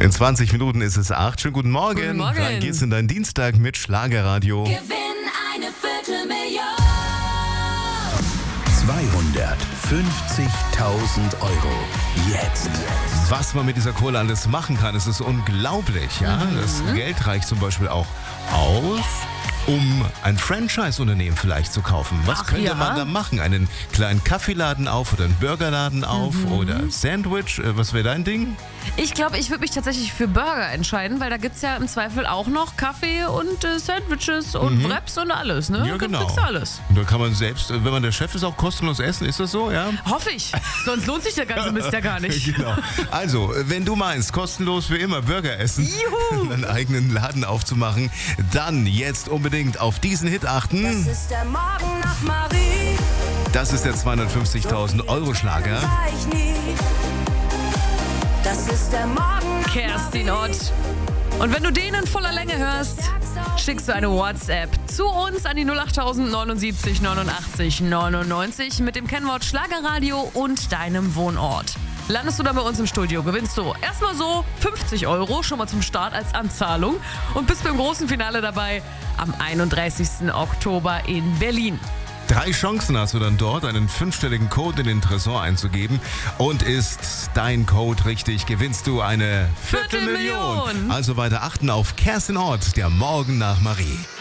In 20 Minuten ist es 8. Schönen guten Morgen. Guten Morgen. Rein geht's in deinen Dienstag mit Schlagerradio. Gewinn eine Viertelmillion. 250.000 Euro. Jetzt. Was man mit dieser Kohle alles machen kann, es ist unglaublich. Ja? Das Geld reicht zum Beispiel auch aus, um ein Franchise-Unternehmen vielleicht zu kaufen. Was Ach, könnte ja? man da machen? Einen kleinen Kaffeeladen auf oder einen Burgerladen auf oder Sandwich? Was wäre dein Ding? Ich glaube, ich würde mich tatsächlich für Burger entscheiden, weil da gibt es ja im Zweifel auch noch Kaffee und Sandwiches und Wraps und alles, ne? Ja, genau. Kriegst du alles. Und da kann man selbst, wenn man der Chef ist, auch kostenlos essen. Ist das so, ja? Hoffe ich. Sonst lohnt sich der ganze Mist ja gar nicht. Genau. Also, wenn du meinst, kostenlos für immer Burger essen, Juhu. einen eigenen Laden aufzumachen, dann jetzt unbedingt auf diesen Hit achten. Das ist der Morgen nach Marie. Das ist der 250.000 Euro Schlager. War ich nie. Das ist der Morgen nach Kerstin Marie. Ott. Und wenn du den in voller Länge hörst, schickst du eine WhatsApp zu uns an die 08000 79 89 99 mit dem Kennwort Schlagerradio und deinem Wohnort. Landest du dann bei uns im Studio, gewinnst du erstmal so 50 Euro schon mal zum Start als Anzahlung und bist beim großen Finale dabei am 31. Oktober in Berlin. 3 Chancen hast du dann dort, einen 5-stelligen Code in den Tresor einzugeben. Und ist dein Code richtig, gewinnst du eine Viertelmillion. Viertelmillion. Also weiter achten auf Kerstin Ott, der Morgen nach Marie.